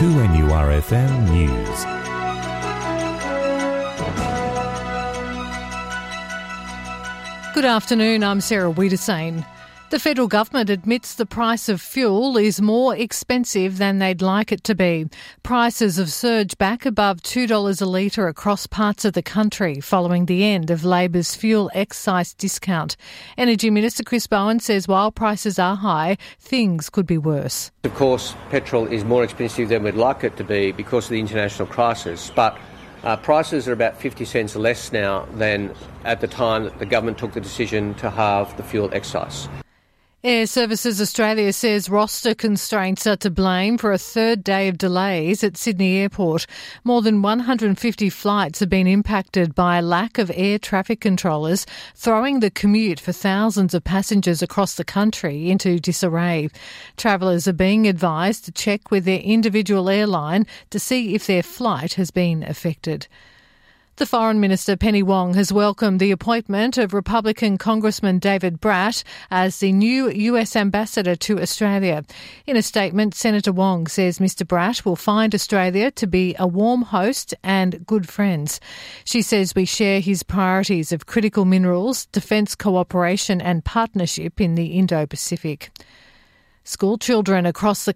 2NURFM News. Good afternoon, I'm Sarah Wiedersane. The federal government admits the price of fuel is more expensive than they'd like it to be. Prices have surged back above $2 a litre across parts of the country following the end of Labor's fuel excise discount. Energy Minister Chris Bowen says while prices are high, things could be worse. Of course, petrol is more expensive than we'd like it to be because of the international crisis, but prices are about 50 cents less now than at the time that the government took the decision to halve the fuel excise. Air Services Australia says roster constraints are to blame for a third day of delays at Sydney Airport. More than 150 flights have been impacted by a lack of air traffic controllers, throwing the commute for thousands of passengers across the country into disarray. Travellers are being advised to check with their individual airline to see if their flight has been affected. The Foreign Minister Penny Wong has welcomed the appointment of Republican Congressman David Brat as the new US Ambassador to Australia. In a statement, Senator Wong says Mr Brat will find Australia to be a warm host and good friends. She says we share his priorities of critical minerals, defence cooperation and partnership in the Indo-Pacific. School children across the